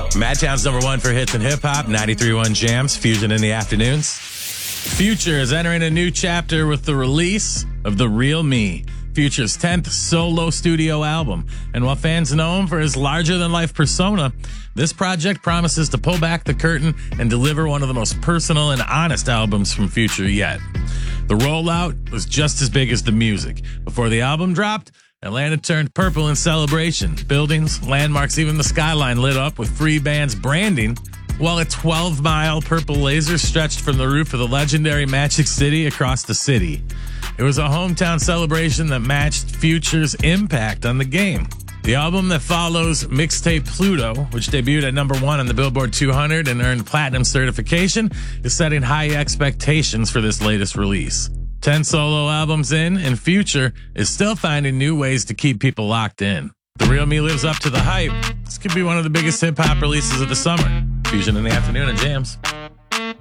Madtown's #1 for hits and hip hop, 93.1 Jams, Fusion in the afternoons. Future is entering a new chapter with the release of The Real Me, Future's 10th solo studio album. And while fans know him for his larger-than-life persona, this project promises to pull back the curtain and deliver one of the most personal and honest albums from Future yet. The rollout was just as big as the music. Before the album dropped, Atlanta turned purple in celebration. Buildings, landmarks, even the skyline lit up with free band's branding, while a 12-mile purple laser stretched from the roof of the legendary Magic City across the city. It was a hometown celebration that matched Future's impact on the game. The album that follows, Mixtape Pluto, which debuted at #1 on the Billboard 200 and earned platinum certification, is setting high expectations for this latest release. 10 solo albums in, and Future is still finding new ways to keep people locked in. The Real Me lives up to the hype. This could be one of the biggest hip-hop releases of the summer. Fusion in the afternoon and Jams.